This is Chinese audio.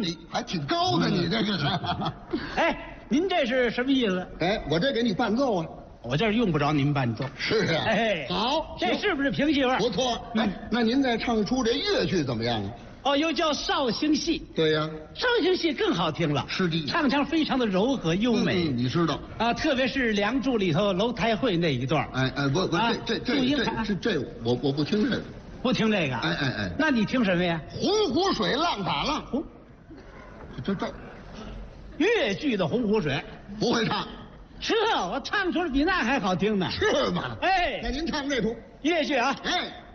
你还挺高的，你这个是。 哎，您这是什么意思？ 哎，我这给你伴奏啊。 我这儿用不着您伴奏。 是啊。 哎， 好， 这是不是评戏味儿？ 不错。哎，那您再唱出这越剧怎么样啊？ 哦，又叫绍兴戏。 对呀， 绍兴戏更好听了， 是的， 唱腔非常的柔和优美。 你知道啊，特别是《梁祝》里头楼台会那一段。 哎，不，这我不听这个， 不听这个。 哎， 那你听什么呀？ 洪湖水浪打浪。这越剧的《洪湖水》 不会唱。 是，我唱出来比那还好听呢。 是吗？ 哎， 那您唱这出越剧啊。 哎。